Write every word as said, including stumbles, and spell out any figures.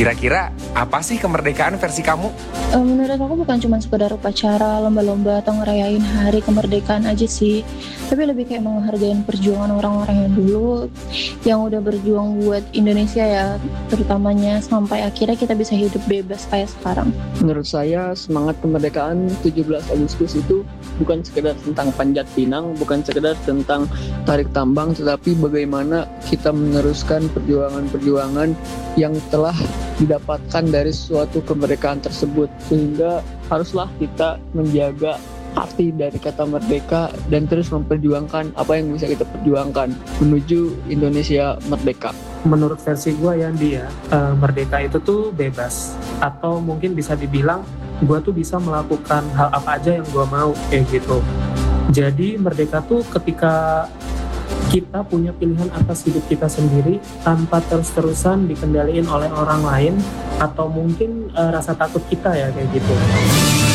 Kira-kira apa sih kemerdekaan versi kamu? Eh, menurut aku bukan cuma sekedar upacara, lomba-lomba, atau ngerayain hari kemerdekaan aja sih. Tapi lebih kayak menghargai perjuangan orang-orang yang dulu, yang udah berjuang buat Indonesia ya, terutamanya sampai akhirnya kita bisa hidup bebas kayak sekarang. Menurut saya semangat kemerdekaan tujuh belas Agustus itu bukan sekedar tentang panjat pinang, bukan sekedar tentang tarik tambang, tetapi bagaimana kita meneruskan perjuangan-perjuangan yang telah didapatkan dari suatu kemerdekaan tersebut, sehingga haruslah kita menjaga arti dari kata merdeka dan terus memperjuangkan apa yang bisa kita perjuangkan menuju Indonesia merdeka. Menurut versi gue ya dia uh, merdeka itu tuh bebas, atau mungkin bisa dibilang gue tuh bisa melakukan hal apa aja yang gue mau kayak gitu. Jadi merdeka tuh ketika kita punya pilihan atas hidup kita sendiri tanpa terus-terusan dikendaliin oleh orang lain, atau mungkin uh, rasa takut kita ya kayak gitu.